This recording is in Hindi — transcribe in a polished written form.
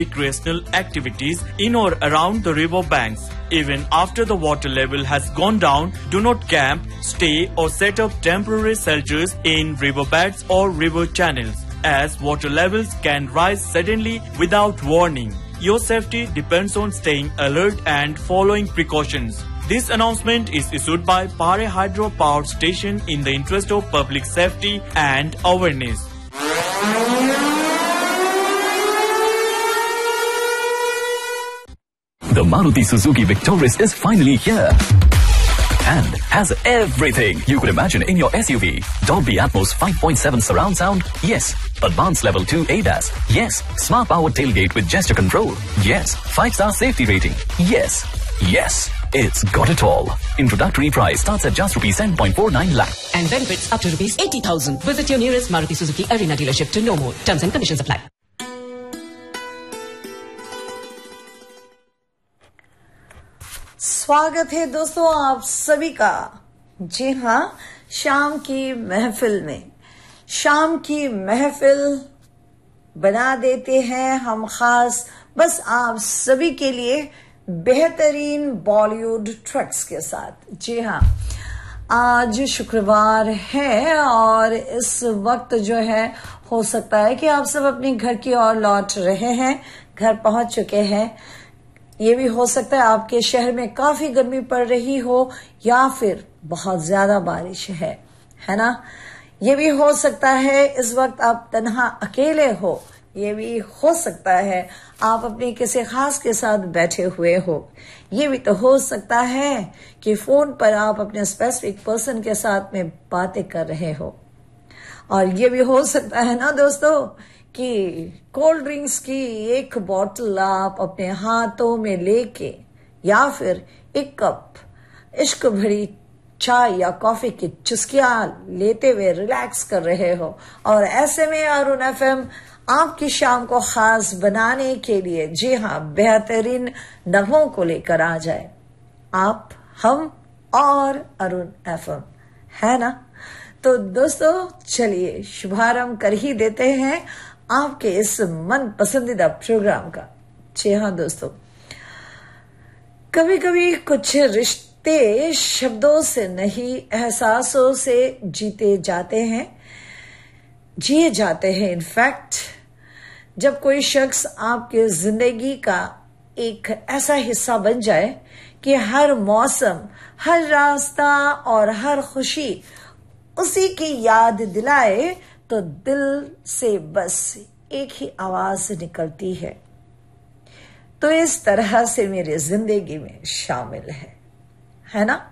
recreational activities in or around the river banks. Even after the water level has gone down, do not camp, stay or set up temporary shelters in riverbeds or river channels, as water levels can rise suddenly without warning. Your safety depends on staying alert and following precautions. This announcement is issued by Pare Hydro Power Station in the interest of public safety and awareness. The Maruti Suzuki Victoris is finally here and has everything you could imagine in your SUV. Dolby Atmos 5.7 surround sound? Yes. Advanced Level 2 ADAS? Yes. Smart powered tailgate with gesture control? Yes. 5-star safety rating? Yes. Yes. It's got it all. Introductory price starts at just ₹10.49 lakh. And benefits up to ₹80,000. Visit your nearest Maruti Suzuki Arena dealership to know more. Terms and conditions apply. स्वागत है दोस्तों आप सभी का। जी हाँ, शाम की महफिल में शाम की महफिल बना देते हैं हम खास बस आप सभी के लिए बेहतरीन बॉलीवुड ट्रैक्स के साथ। जी हाँ, आज शुक्रवार है और इस वक्त जो है हो सकता है कि आप सब अपने घर की ओर लौट रहे हैं, घर पहुंच चुके हैं। ये भी हो सकता है आपके शहर में काफी गर्मी पड़ रही हो या फिर बहुत ज्यादा बारिश है ना। ये भी हो सकता है इस वक्त आप तन्हा अकेले हो। ये भी हो सकता है आप अपने किसी खास के साथ बैठे हुए हो। ये भी तो हो सकता है कि फोन पर आप अपने स्पेसिफिक पर्सन के साथ में बातें कर रहे हो। और ये भी हो सकता है ना दोस्तों कि कोल्ड ड्रिंक्स की एक बोतल आप अपने हाथों में लेके या फिर एक कप इश्क भरी चाय या कॉफी की चुस्कियां लेते हुए रिलैक्स कर रहे हो। और ऐसे में अरुण एफएम आपकी शाम को खास बनाने के लिए जी हाँ बेहतरीन नगमों को लेकर आ जाए। आप, हम और अरुण एफएम, है ना। तो दोस्तों चलिए शुभारंभ कर ही देते हैं आपके इस मन पसंदीदा प्रोग्राम का। जी हाँ दोस्तों, कभी कभी कुछ रिश्ते शब्दों से नहीं एहसासों से जिए जाते हैं। इनफैक्ट जब कोई शख्स आपके जिंदगी का एक ऐसा हिस्सा बन जाए कि हर मौसम, हर रास्ता और हर खुशी उसी की याद दिलाए, तो दिल से बस एक ही आवाज निकलती है, तो इस तरह से मेरी जिंदगी में शामिल है ना।